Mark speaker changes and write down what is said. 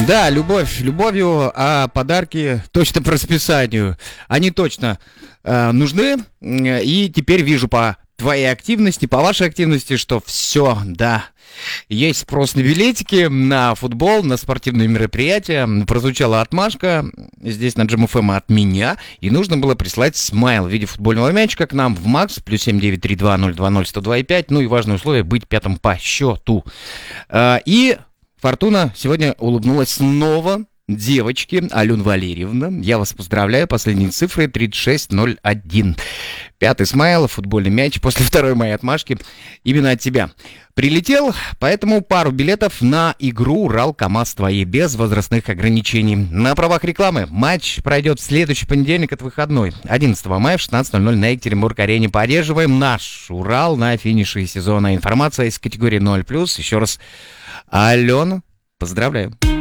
Speaker 1: Да, любовь любовью, а подарки точно по расписанию. Они точно нужны. И теперь вижу по твоей активности, по вашей активности, что все, да, есть спрос на билетики, на футбол, на спортивные мероприятия. Прозвучала отмашка здесь на Джем ФМ от меня, и нужно было прислать смайл в виде футбольного мячика к нам в МАКС, +7 932 020 102,5. Ну и важное условие — быть пятым по счету. И Фортуна сегодня улыбнулась снова девочке Алена Валерьевна. Я вас поздравляю. Последние цифры 3601. Пятый смайл, футбольный мяч после второй моей отмашки именно от тебя прилетел, поэтому пару билетов на игру «Урал-КамАЗ» твои, без возрастных ограничений. На правах рекламы матч пройдет в следующий понедельник, это выходной, 11 мая в 16:00 на Екатеринбург-арене. Поддерживаем наш «Урал» на финише сезона. Информация из категории 0+. Еще раз, Алена, поздравляю.